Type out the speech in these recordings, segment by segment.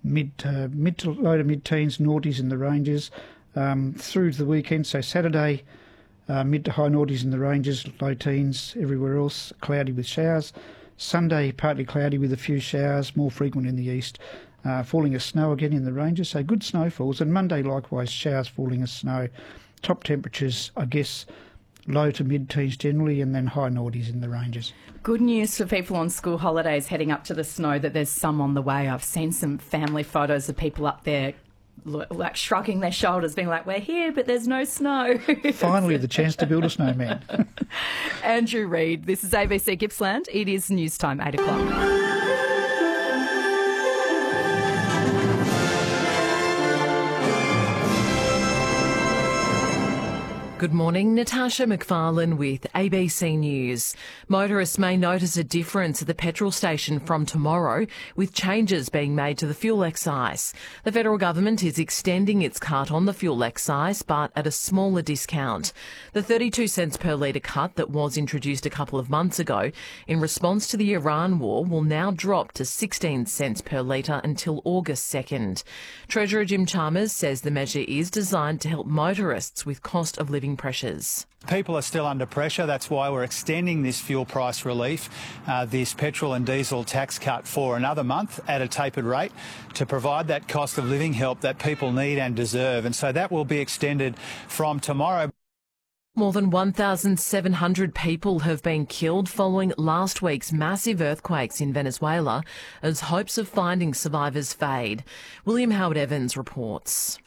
mid to low to mid-teens, noughties in the ranges through to the weekend. So Saturday, mid to high noughties in the ranges, low teens everywhere else, cloudy with showers. Sunday, partly cloudy with a few showers, more frequent in the east. Falling as snow again in the ranges, so good snowfalls. And Monday, likewise, showers falling as snow. Top temperatures, I guess, low to mid-teens generally, and then high noughties in the ranges. Good news for people on school holidays heading up to the snow that there's some on the way. I've seen some family photos of people up there like shrugging their shoulders, being like, we're here, but there's no snow. Finally, the chance to build a snowman. Andrew Reid, this is ABC Gippsland. It is news time, 8 o'clock. Good morning, Natasha McFarlane with ABC News. Motorists may notice a difference at the petrol station from tomorrow, with changes being made to the fuel excise. The federal government is extending its cut on the fuel excise, but at a smaller discount. The 32 cents per litre cut that was introduced a couple of months ago in response to the Iran war will now drop to 16 cents per litre until August 2nd. Treasurer Jim Chalmers says the measure is designed to help motorists with cost of living pressures. People are still under pressure. That's why we're extending this fuel price relief, this petrol and diesel tax cut for another month at a tapered rate to provide that cost of living help that people need and deserve. And so that will be extended from tomorrow. More than 1,700 people have been killed following last week's massive earthquakes in Venezuela as hopes of finding survivors fade. William Howard Evans reports.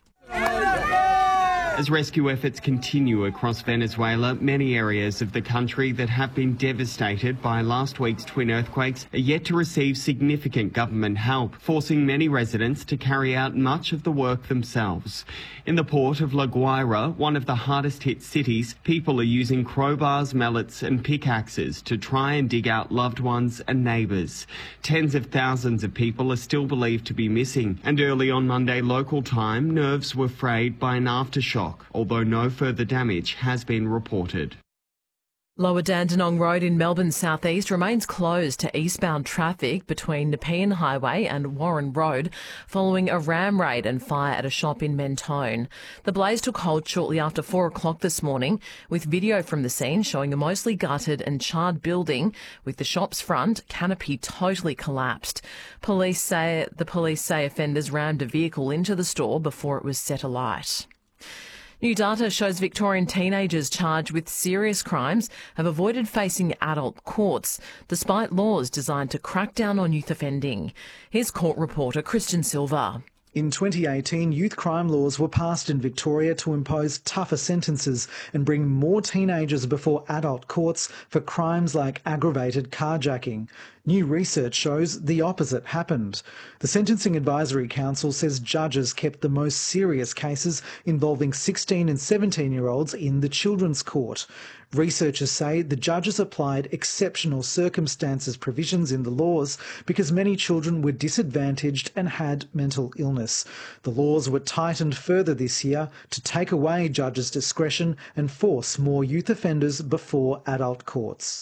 As rescue efforts continue across Venezuela, many areas of the country that have been devastated by last week's twin earthquakes are yet to receive significant government help, forcing many residents to carry out much of the work themselves. In the port of La Guaira, one of the hardest hit cities, people are using crowbars, mallets and pickaxes to try and dig out loved ones and neighbours. Tens of thousands of people are still believed to be missing, and early on Monday local time, nerves were frayed by an aftershock, although no further damage has been reported. Lower Dandenong Road in Melbourne's southeast remains closed to eastbound traffic between Nepean Highway and Warren Road following a ram raid and fire at a shop in Mentone. The blaze took hold shortly after 4 o'clock this morning, with video from the scene showing a mostly gutted and charred building with the shop's front canopy totally collapsed. The police say offenders rammed a vehicle into the store before it was set alight. New data shows Victorian teenagers charged with serious crimes have avoided facing adult courts, despite laws designed to crack down on youth offending. Here's court reporter Christian Silva. In 2018, youth crime laws were passed in Victoria to impose tougher sentences and bring more teenagers before adult courts for crimes like aggravated carjacking. New research shows the opposite happened. The Sentencing Advisory Council says judges kept the most serious cases involving 16 and 17-year-olds in the Children's Court. Researchers say the judges applied exceptional circumstances provisions in the laws because many children were disadvantaged and had mental illness. The laws were tightened further this year to take away judges' discretion and force more youth offenders before adult courts.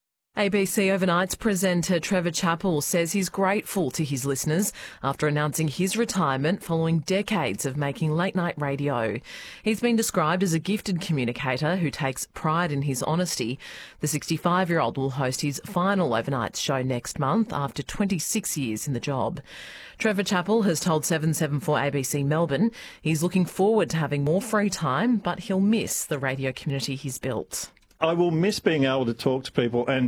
ABC Overnight's presenter Trevor Chappell says he's grateful to his listeners after announcing his retirement following decades of making late-night radio. He's been described as a gifted communicator who takes pride in his honesty. The 65-year-old will host his final Overnight show next month after 26 years in the job. Trevor Chappell has told 774 ABC Melbourne he's looking forward to having more free time, but he'll miss the radio community he's built. I will miss being able to talk to people, and